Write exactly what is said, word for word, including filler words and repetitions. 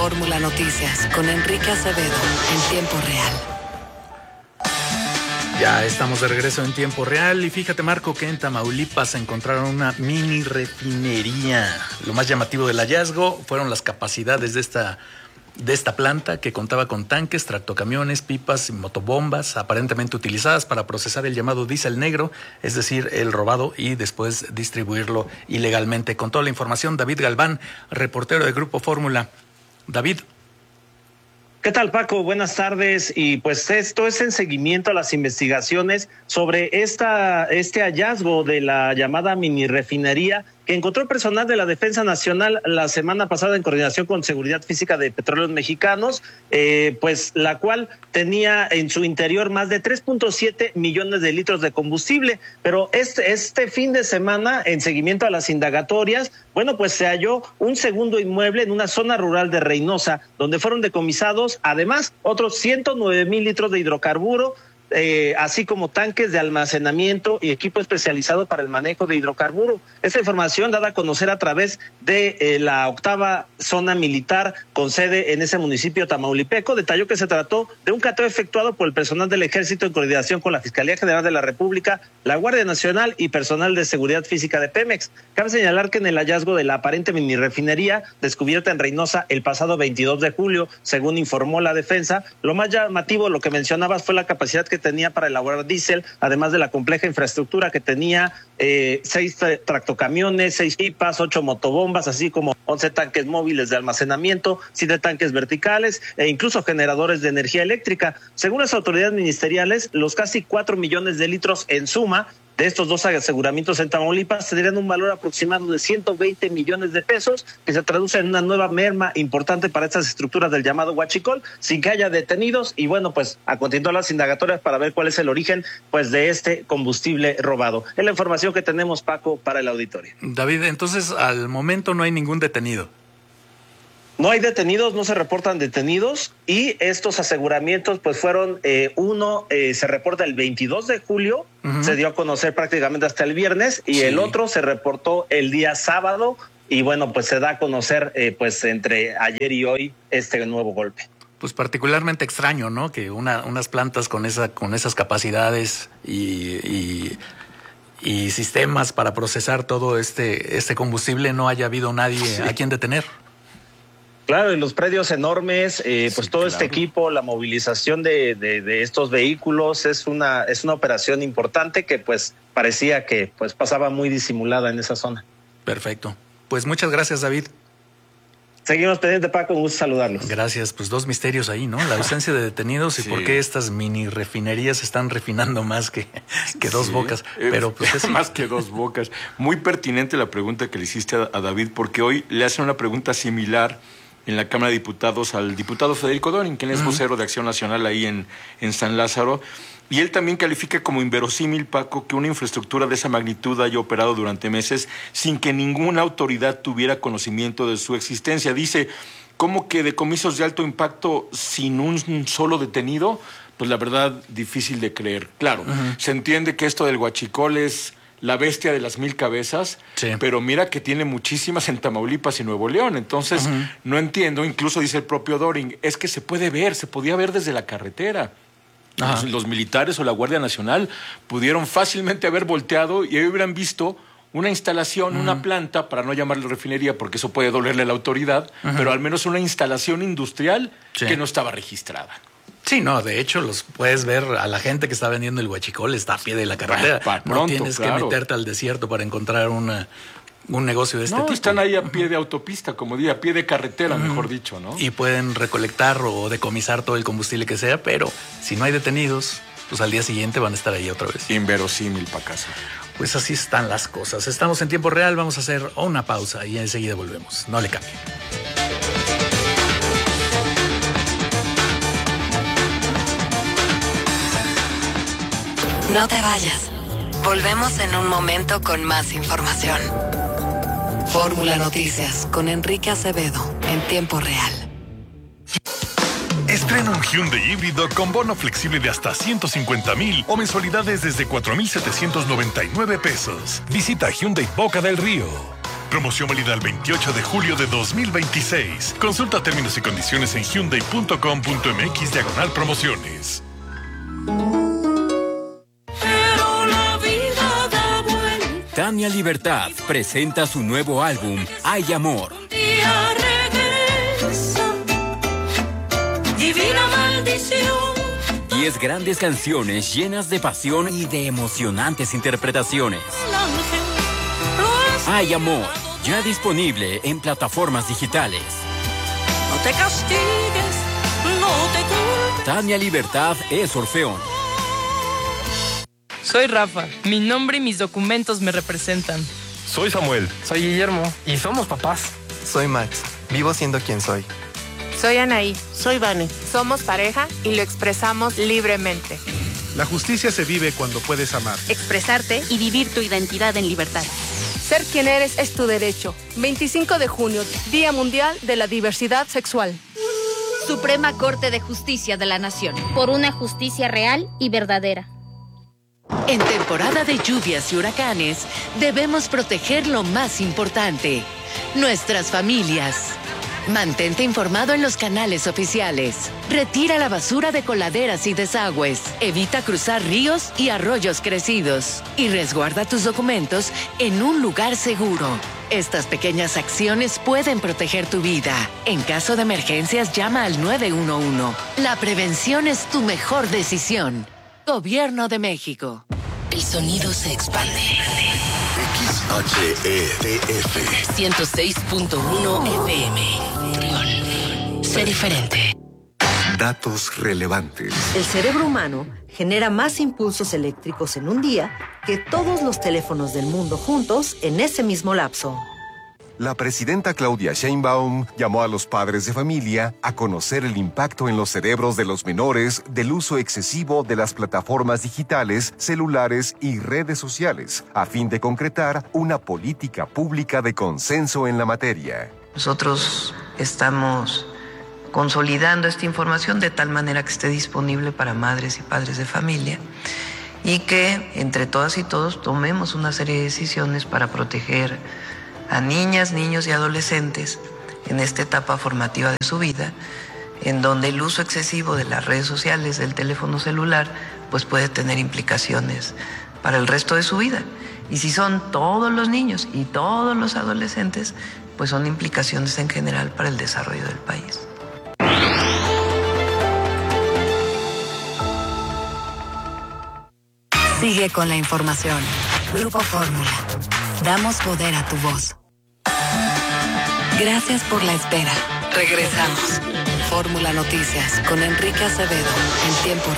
Fórmula Noticias con Enrique Acevedo en tiempo real. Ya estamos de regreso en tiempo real y fíjate, Marco, que en Tamaulipas encontraron una mini refinería. Lo más llamativo del hallazgo fueron las capacidades de esta, de esta planta, que contaba con tanques, tractocamiones, pipas y motobombas aparentemente utilizadas para procesar el llamado diésel negro, es decir, el robado y después distribuirlo ilegalmente. Con toda la información, David Galván, reportero de Grupo Fórmula. David. ¿Qué tal, Paco? Buenas tardes. Y pues esto es en seguimiento a las investigaciones sobre esta, este hallazgo de la llamada mini refinería que encontró personal de la Defensa Nacional la semana pasada en coordinación con Seguridad Física de Petróleos Mexicanos, eh, pues la cual tenía en su interior más de tres punto siete millones de litros de combustible. Pero este, este fin de semana, en seguimiento a las indagatorias, bueno, pues se halló un segundo inmueble en una zona rural de Reynosa, donde fueron decomisados además otros ciento nueve mil litros de hidrocarburo, Eh, así como tanques de almacenamiento y equipo especializado para el manejo de hidrocarburo. Esta información dada a conocer a través de eh, la octava zona militar con sede en ese municipio tamaulipeco, detalló que se trató de un cateo efectuado por el personal del Ejército en coordinación con la Fiscalía General de la República, la Guardia Nacional y personal de Seguridad Física de Pemex. Cabe señalar que en el hallazgo de la aparente mini refinería descubierta en Reynosa el pasado veintidós de julio, según informó la defensa, lo más llamativo, lo que mencionabas, fue la capacidad que tenía para elaborar diésel, además de la compleja infraestructura que tenía, eh, seis tractocamiones, seis pipas, ocho motobombas, así como once tanques móviles de almacenamiento, siete tanques verticales e incluso generadores de energía eléctrica. Según las autoridades ministeriales, los casi cuatro millones de litros en suma de estos dos aseguramientos en Tamaulipas tendrían un valor aproximado de ciento veinte millones de pesos, que se traduce en una nueva merma importante para estas estructuras del llamado huachicol, sin que haya detenidos. Y bueno, pues a continuar las indagatorias para ver cuál es el origen pues de este combustible robado. Es la información que tenemos, Paco, para el auditorio. David, entonces al momento no hay ningún detenido. No hay detenidos, no se reportan detenidos, y estos aseguramientos pues fueron, eh, uno eh, se reporta el veintidós de julio, uh-huh. Se dio a conocer prácticamente hasta el viernes, y sí. El otro se reportó el día sábado, y bueno, pues se da a conocer eh, pues entre ayer y hoy este nuevo golpe. Pues particularmente extraño, ¿no? Que una, unas plantas con esa, con esas capacidades y, y y sistemas para procesar todo este, este combustible no haya habido nadie sí. a quien detener. Claro, y los predios enormes, eh, pues sí, todo claro. Este equipo, la movilización de, de, de estos vehículos es una es una operación importante que pues parecía que pues pasaba muy disimulada en esa zona. Perfecto. Pues muchas gracias, David. Seguimos pendientes, Paco, un gusto saludarlos. Gracias, pues dos misterios ahí, ¿no? La ausencia de detenidos y sí. por qué estas mini refinerías están refinando más que, que dos sí. bocas. Pero pues es más que dos bocas. Muy pertinente la pregunta que le hiciste a, a David, porque hoy le hacen una pregunta similar en la Cámara de Diputados al diputado Federico Dorin, quien es uh-huh. vocero de Acción Nacional ahí en, en San Lázaro, y él también califica como inverosímil, Paco, que una infraestructura de esa magnitud haya operado durante meses sin que ninguna autoridad tuviera conocimiento de su existencia. Dice, ¿cómo que decomisos de alto impacto sin un solo detenido? Pues la verdad, difícil de creer. Claro, uh-huh. se entiende que esto del huachicol es la bestia de las mil cabezas, sí. pero mira que tiene muchísimas en Tamaulipas y Nuevo León. Entonces, uh-huh. no entiendo, incluso dice el propio Doring, es que se puede ver, se podía ver desde la carretera. Los, los militares o la Guardia Nacional pudieron fácilmente haber volteado y hubieran visto una instalación, uh-huh. una planta, para no llamarle refinería porque eso puede dolerle a la autoridad, uh-huh. pero al menos una instalación industrial sí. que no estaba registrada. Sí, no, de hecho los puedes ver a la gente que está vendiendo el huachicol, está a pie de la carretera. Pa, pa, no pronto, tienes claro. que meterte al desierto para encontrar una, un negocio de este no, tipo. Están ahí a pie de autopista, como diría, a pie de carretera, uh-huh. mejor dicho, ¿no? Y pueden recolectar o decomisar todo el combustible que sea, pero si no hay detenidos, pues al día siguiente van a estar ahí otra vez. Inverosímil pa' casa. Pues así están las cosas. Estamos en tiempo real, vamos a hacer una pausa y enseguida volvemos. No le cambie. No te vayas. Volvemos en un momento con más información. Fórmula Noticias con Enrique Acevedo en tiempo real. Estrena un Hyundai híbrido con bono flexible de hasta ciento cincuenta mil o mensualidades desde cuatro mil setecientos noventa y nueve pesos. Visita Hyundai Boca del Río. Promoción válida el veintiocho de julio de dos mil veintiséis. Consulta términos y condiciones en hyundai punto com punto m x diagonal promociones. Tania Libertad presenta su nuevo álbum, Hay Amor. Divina maldición. Diez grandes canciones llenas de pasión y de emocionantes interpretaciones. Hay Amor, ya disponible en plataformas digitales. No te castigues, no te culpes. Tania Libertad es Orfeón. Soy Rafa, mi nombre y mis documentos me representan. Soy Samuel. Soy Guillermo y somos papás. Soy Max, vivo siendo quien soy. Soy Anaí. Soy Vane. Somos pareja y lo expresamos libremente. La justicia se vive cuando puedes amar. Expresarte y vivir tu identidad en libertad. Ser quien eres es tu derecho. veinticinco de junio, Día Mundial de la Diversidad Sexual. Suprema Corte de Justicia de la Nación. Por una justicia real y verdadera. En temporada de lluvias y huracanes, debemos proteger lo más importante, nuestras familias. Mantente informado en los canales oficiales. Retira la basura de coladeras y desagües. Evita cruzar ríos y arroyos crecidos. Y resguarda tus documentos en un lugar seguro. Estas pequeñas acciones pueden proteger tu vida. En caso de emergencias, llama al nueve uno uno. La prevención es tu mejor decisión. Gobierno de México. El sonido se expande. X H E T F ciento seis punto uno F M. Sé diferente. Datos relevantes. El cerebro humano genera más impulsos eléctricos en un día que todos los teléfonos del mundo juntos en ese mismo lapso. La presidenta Claudia Sheinbaum llamó a los padres de familia a conocer el impacto en los cerebros de los menores del uso excesivo de las plataformas digitales, celulares y redes sociales, a fin de concretar una política pública de consenso en la materia. Nosotros estamos consolidando esta información de tal manera que esté disponible para madres y padres de familia y que entre todas y todos tomemos una serie de decisiones para proteger a niñas, niños y adolescentes en esta etapa formativa de su vida, en donde el uso excesivo de las redes sociales, del teléfono celular, pues puede tener implicaciones para el resto de su vida. Y si son todos los niños y todos los adolescentes, pues son implicaciones en general para el desarrollo del país. Sigue con la información. Grupo Fórmula. Damos poder a tu voz. Gracias por la espera. Regresamos. Fórmula Noticias con Enrique Acevedo en tiempo